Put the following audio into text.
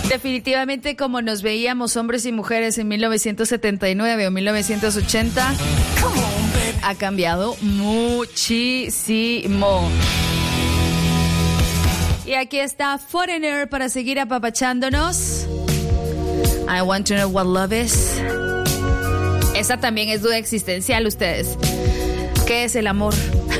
Definitivamente, como nos veíamos hombres y mujeres en 1979 o 1980, ha cambiado muchísimo. Y aquí está Foreigner para seguir apapachándonos. I want to know what love is. Esa también es duda existencial, ustedes. ¿Qué es el amor?